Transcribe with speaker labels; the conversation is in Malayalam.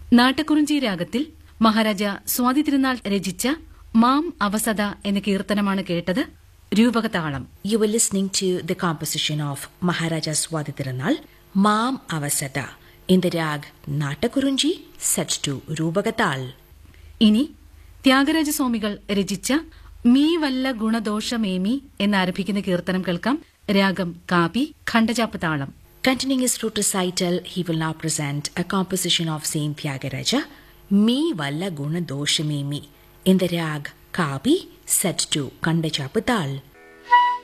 Speaker 1: നാട്ടക്കുറിഞ്ചി രാഗത്തിൽ മഹാരാജ സ്വാതി തിരുനാൾ രചിച്ച മാം അവസദ എന്ന കീർത്തനമാണ് കേട്ടത്. രൂപകതാളം.
Speaker 2: You were listening to the composition of Maharaja Swati Tirunal, Maam Avasada, in the rag Natakurunji, set to Rubagatal.
Speaker 1: ഇനി ത്യാഗരാജസ്വാമികൾ രചിച്ച മീ വല്ല ഗുണദോഷമേമി എന്നാരംഭിക്കുന്ന കീർത്തനം കേൾക്കാം. രാഗം കാപി, ഖണ്ഡചാപ്പ് താളം.
Speaker 2: Continuing his fruit recital, he will now present a composition of Saint Tyagaraja, Me Valla Guna Doshamemi, in the rag Kapi, set to Kandachapatal.